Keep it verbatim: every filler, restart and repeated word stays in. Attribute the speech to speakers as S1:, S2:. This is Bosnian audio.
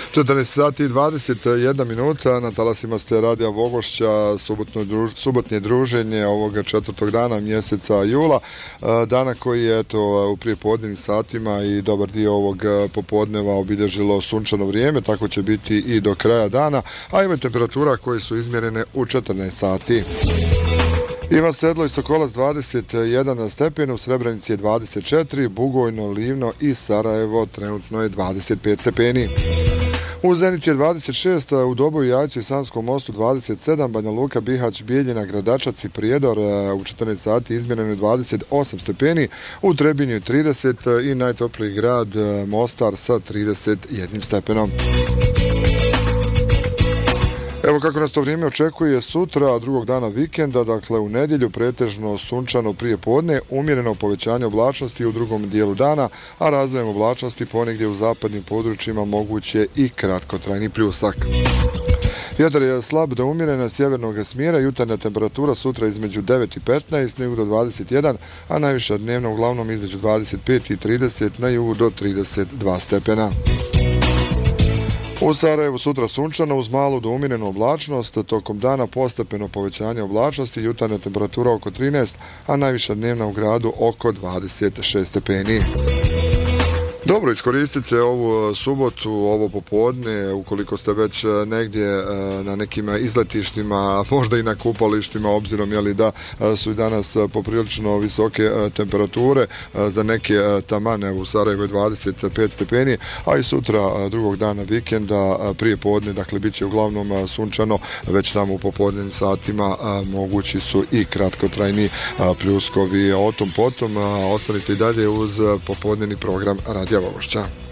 S1: četrnaest sati i dvadeset jedna minuta, na talasima ste Radija Vogošća, druž, subotnje druženje ovoga četvrtog dana mjeseca jula, dana koji je eto u prijepodnevnim satima i dobar dio ovog popodneva obilježilo sunčano vrijeme, tako će biti i do kraja dana, a ima temperatura koje su izmjerene u četrnaest sati. Ivan Sedlo i Sokolac dvadeset jedan stepena, u Srebrenici je dvadeset četiri, Bugojno, Livno i Sarajevo trenutno je dvadeset pet stepeni. U Zenici je dvadeset šest, u Doboju, Jajcu i Sanskom mostu dvadeset sedam, Banja Luka, Bihać, Bijeljina, Gradačac i Prijedor u četrnaest sati izmjereno je dvadeset osam stepeni, u Trebinju je trideset i najtopliji grad Mostar sa trideset jedan stepenom. Evo kako nas to vrijeme očekuje sutra, drugog dana vikenda, dakle u nedjelju pretežno sunčano prije podne, umjereno povećanje oblačnosti u drugom dijelu dana, a razvojem oblačnosti ponegdje u zapadnim područjima moguće i kratkotrajni pljusak. Vjetar je slab do umjerena sjevernog smjera, jutarnja temperatura sutra između devet i petnaest, na jugu do dvadeset jedan, a najviša dnevna uglavnom između dvadeset pet i trideset, na jugu do trideset dva stepena. U Sarajevu sutra sunčano uz malu do umjerenu oblačnost, tokom dana postepeno povećanje oblačnosti, jutarnja temperatura oko trinaest, a najviša dnevna u gradu oko dvadeset šest stepeni. Dobro, iskoristite ovu subotu, ovo popodne, ukoliko ste već negdje na nekim izletištima, možda i na kupalištima, obzirom jeli da su i danas poprilično visoke temperature, za neke tamane u Sarajevu je dvadeset pet stepeni, a i sutra drugog dana vikenda prije podne, dakle bit će uglavnom sunčano, već tamo u popodnevnim satima mogući su i kratkotrajni pljuskovi. O tom potom ostanite i dalje uz popodnevni program Radija Vogošća.